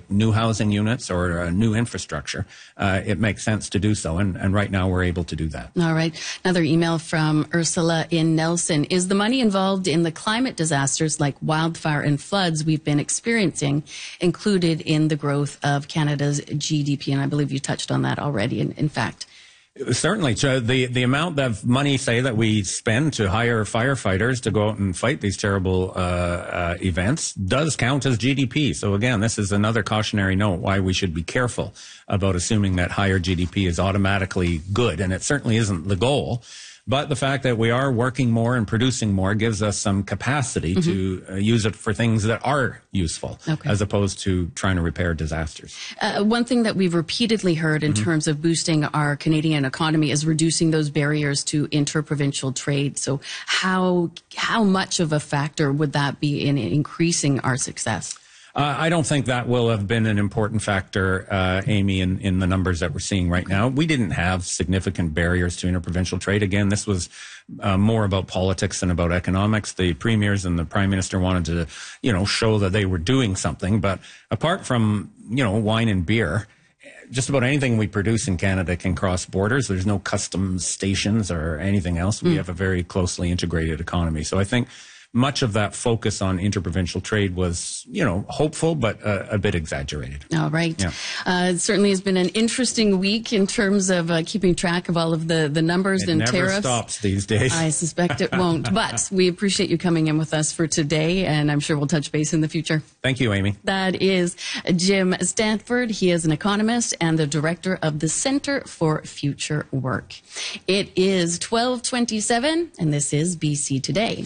new housing units or new infrastructure, it makes sense to do so. And right now we're able to do that. All right. Another email from Ursula in Nelson. Is the money involved in the climate disasters like wildfire and floods we've been experiencing included in the growth of Canada's GDP? And I believe you touched on that already, in fact. Certainly. So the amount of money, say, that we spend to hire firefighters to go out and fight these terrible events does count as GDP. So again, this is another cautionary note why we should be careful about assuming that higher GDP is automatically good. And it certainly isn't the goal. But the fact that we are working more and producing more gives us some capacity to use it for things that are useful, as opposed to trying to repair disasters. One thing that we've repeatedly heard in terms of boosting our Canadian economy is reducing those barriers to interprovincial trade. So how much of a factor would that be in increasing our success? I don't think that will have been an important factor, Amy, in the numbers that we're seeing right now. We didn't have significant barriers to interprovincial trade. Again, this was more about politics than about economics. The premiers and the prime minister wanted to, show that they were doing something. But apart from, wine and beer, just about anything we produce in Canada can cross borders. There's no customs stations or anything else. We have a very closely integrated economy. So I think much of that focus on interprovincial trade was, hopeful, but a bit exaggerated. All right. Yeah. It certainly has been an interesting week in terms of keeping track of all of the numbers and tariffs. It never stops these days. I suspect it won't. But we appreciate you coming in with us for today, and I'm sure we'll touch base in the future. Thank you, Amy. That is Jim Stanford. He is an economist and the director of the Center for Future Work. It is 12:27, and this is BC Today.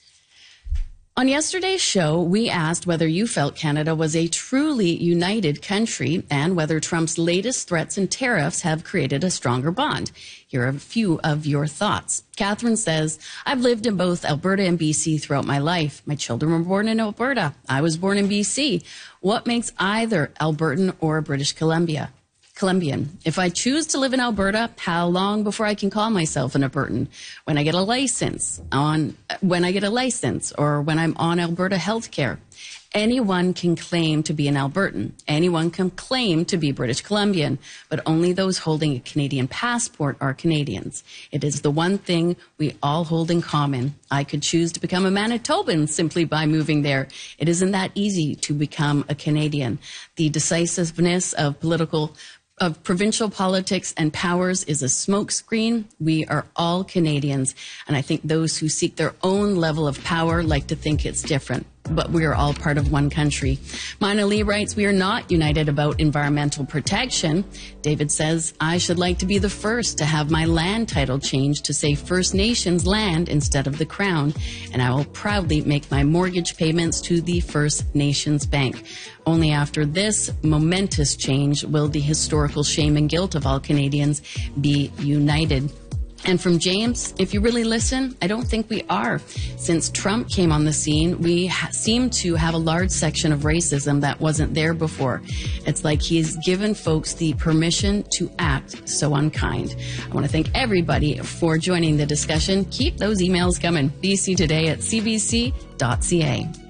On yesterday's show, we asked whether you felt Canada was a truly united country and whether Trump's latest threats and tariffs have created a stronger bond. Here are a few of your thoughts. Catherine says, I've lived in both Alberta and BC throughout my life. My children were born in Alberta. I was born in BC. What makes either Albertan or British Columbian? If I choose to live in Alberta, how long before I can call myself an Albertan? When I get a license, or when I'm on Alberta healthcare. Anyone can claim to be an Albertan. Anyone can claim to be British Columbian, but only those holding a Canadian passport are Canadians. It is the one thing we all hold in common. I could choose to become a Manitoban simply by moving there. It isn't that easy to become a Canadian. The decisiveness of provincial politics and powers is a smokescreen. We are all Canadians, and I think those who seek their own level of power like to think it's different. But we are all part of one country. Mina Lee writes, we are not united about environmental protection. David says, I should like to be the first to have my land title changed to say First Nations land instead of the Crown, and I will proudly make my mortgage payments to the First Nations Bank. Only after this momentous change will the historical shame and guilt of all Canadians be united. And from James, if you really listen, I don't think we are. Since Trump came on the scene, we seem to have a large section of racism that wasn't there before. It's like he's given folks the permission to act so unkind. I want to thank everybody for joining the discussion. Keep those emails coming. BC Today at cbc.ca.